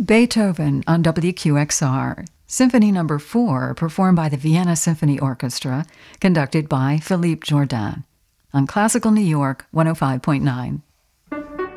Beethoven on WQXR. Symphony No. 4, performed by the Vienna Symphony Orchestra, conducted by Philippe Jourdan. On Classical New York 105.9.